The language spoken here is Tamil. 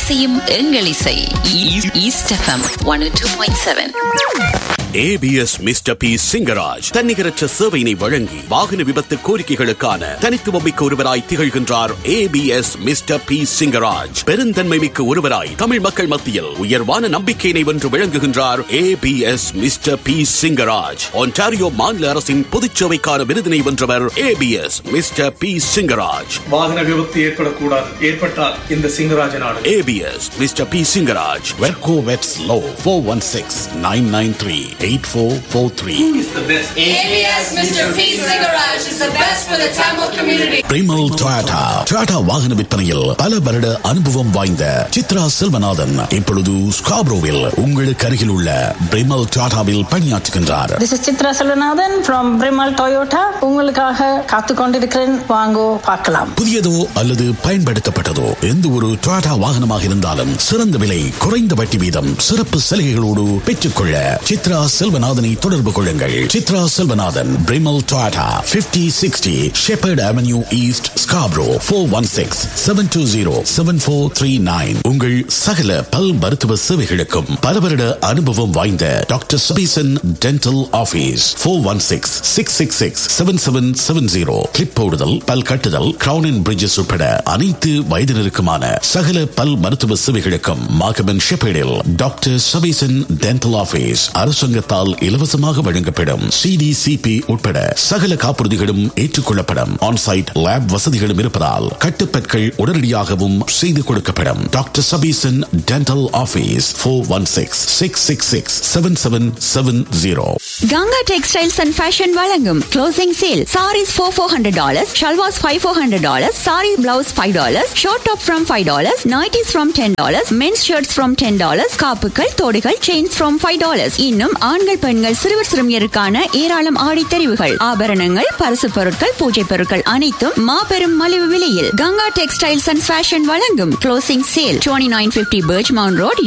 இசையும் எங்கள் இசை. East FM 102.7. ABS Mr. P Singaraj தன்னிகரற்ற சேவையினை வழங்கி வாகன விபத்து கோரிக்கைகளுக்கான தனித்துவமிக்க ஒருவராய் திகழ்கின்றார். ABS Mr. P சிங்கராஜ் பெருந்தன்மை மிக்க ஒருவராய் தமிழ் மக்கள் மத்தியில் உயர்வான நம்பிக்கையினை வென்று விளங்குகின்றார். ABS Mr. P Singaraj Ontario மாநில அரசின் பொதுச்சேவைக்கான விருதினை வென்றவர். ABS Mr. P சிங்கராஜ். வாகன விபத்து ஏற்படக்கூடாது, ஏற்பட்டால் இந்த சிங்கராஜ நாடு. ABS Mr. P Singaraj. வெர்கோ வெட்ஸ் low 416-993-8443. Who is the best? ABS Mr. P Singaraj is the best for the Tamil community. Brimal Toyota வாகன விற்பனையில் பல வருட அனுபவம் வாய்ந்த சித்ரா செல்வநாதன் இப்பொழுது ஸ்காப்ரோவில் உங்களுக்கு அருகில் உள்ள Brimal Toyotaவில் பணியாற்றுகின்றார். This is Chitra Selvanathan from Brimal Toyota. உங்களுக்காக காத்து கொண்டிருக்கிறேன், வாங்கோ பார்க்கலாம். புதியதோ அல்லது பயன்படுத்தப்பட்டதோ எந்த ஒரு Toyota வாகனமாக இருந்தாலும் சிறந்த விலை, குறைந்த வட்டி வீதம், சிறப்பு சலுகைகளோடு பெற்றுக்கொள்ள சித்ரா செல்வநாதனை தொடர்பு கொள்ளுங்கள். Chitra Selvanathan, Brimal Toyota, 5060 Shepherd Avenue East, Scarborough, 416-720-7439. உங்கள் சகல பல் மருத்துவ சேவைகளுக்கும் பல வருட அனுபவம் வாய்ந்த doctor Sabesan dental office, 416-666-7770. Clip போடுதல், பல் கட்டுதல், கிரவுன் அண்ட் பிரிட்ஜஸ் உட்பட அனைத்து வயதினருக்குமான சகல பல் மருத்துவ சேவைகளுக்கும் மாகமன் ஷெப்பேடில் டாக்டர் சபீசன் டென்டல் ஆபீஸ் அரசாங்கத்தால் இலவசமாக வழங்கப்படும். CDCP உட்பட சகல காப்புறுதிகளும் ஏற்றுக்கொள்ளப்படும். ஆன்சைட் லேப் வசதிகளும் இருப்பதால் கட்டுப்பற்கள் உடனடியாகவும் செய்து கொடுக்கப்படும். Doctor Sabesan dental office, 416-666-7770. Ganga textiles and fashion வழங்கும் closing sale. Saris $400, shalwars $500, sorry blouse $5, short top from $5, nighties from $10, men's shirts from $10, காப்புகள், தோடுகள், chains from $5. இன்னும் ஆண்கள் பெண்கள் சிறுவர் சிறுமியருக்கான ஏராளம் ஆடை தெரிவுகள், ஆபரணங்கள், பரிசு பொருட்கள், பூஜை பொருட்கள் அனைத்தும் மாபெரும் மலிவு விலையில் கங்கா டெக்ஸ்டைல்ஸ் அண்ட் ஃபேஷன் வழங்கும் க்ளோசிங் சேல். 2950 Birchmount Road,